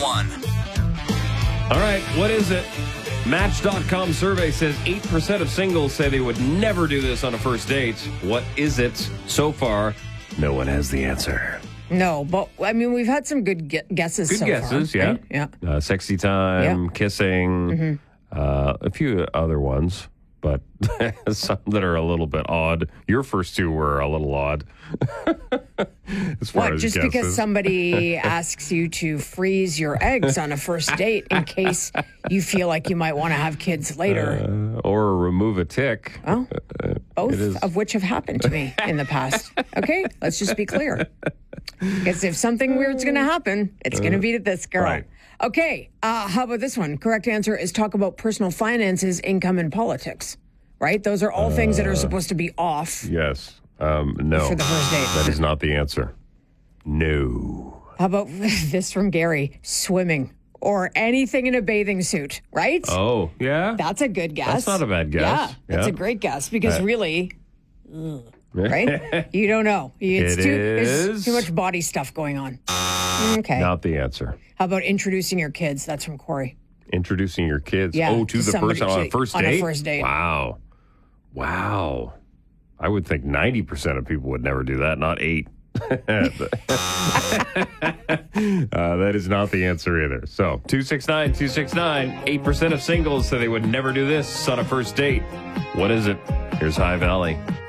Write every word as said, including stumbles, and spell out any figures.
one. All right, what is it? Match dot com survey says eight percent of singles say they would never do this on a first date. What is it? So far, no one has the answer. No, but I mean, we've had some good gu- guesses Good so guesses, far. yeah. Right? Yeah. Uh, sexy time, Yeah. kissing, Mm-hmm. uh, a few other ones, but some that are a little bit odd. Your first two were a little odd. As far What, as just guesses. because somebody asks you to freeze your eggs on a first date in case you feel like you might want to have kids later? Uh, or remove a tick. Well, both it is- of which have happened to me in the past. Okay, let's just be clear. Because if something weird's going to happen, it's going to be to this girl. Right. Okay, uh, how about this one? Correct answer is talk about personal finances, income, and politics. Right? Those are all things that are supposed to be off. Yes. Um, no. For the first date. That is not the answer. No. How about this from Gary? Swimming or anything in a bathing suit, right? Oh, yeah? That's a good guess. That's not a bad guess. Yeah, that's Yeah. a great guess because Uh, really, ugh, right? You don't know. It's It too, is. There's too much body stuff going on. Okay. Not the answer. How about introducing your kids? That's from Corey. Introducing your kids. Yeah, oh, to to the somebody- person on a first on a date? first date. Wow. Wow. I would think ninety percent of people would never do that, not eight. uh, that is not the answer either. So, two six nine, two six nine, eight percent of singles say they would never do this on a first date. What is it? Here's High Valley.